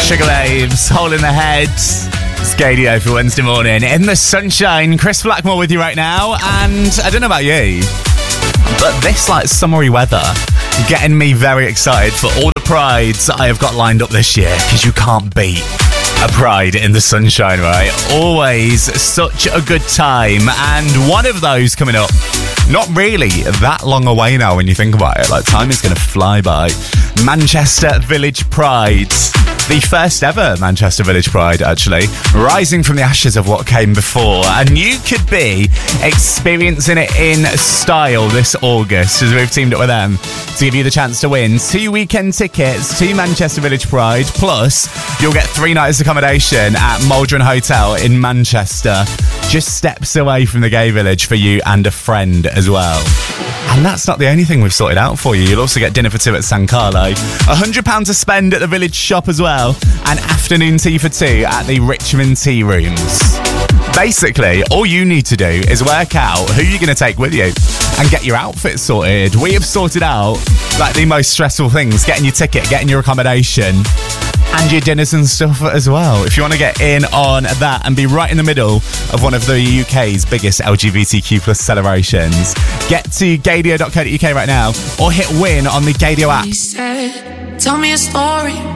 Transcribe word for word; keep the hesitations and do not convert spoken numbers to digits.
Sugar Babes, Hole in the Head. It's Gadio for Wednesday morning. In the sunshine, Chris Blackmore with you right now. And I don't know about you, but this like summery weather getting me very excited for all the prides I have got lined up this year, because you can't beat a pride in the sunshine, right? Always such a good time. And one of those coming up, not really that long away now when you think about it. Like, time is going to fly by. Manchester Village Pride. The first ever Manchester Village Pride, actually, rising from the ashes of what came before. And you could be experiencing it in style this August, as we've teamed up with them to give you the chance to win two weekend tickets to Manchester Village Pride. Plus, you'll get three nights accommodation at Maldron Hotel in Manchester, just steps away from the gay village for you and a friend as well. And that's not the only thing we've sorted out for you. You'll also get dinner for two at San Carlo, one hundred pounds to spend at the village shop as well, and afternoon tea for two at the Richmond Tea Rooms. Basically, all you need to do is work out who you're going to take with you and get your outfit sorted. We have sorted out like the most stressful things: getting your ticket, getting your accommodation, and your dinners and stuff as well. If you want to get in on that and be right in the middle of one of the U K's biggest L G B T Q plus celebrations, get to gadio dot co dot uk right now or hit win on the Gadio app. He said, tell me a story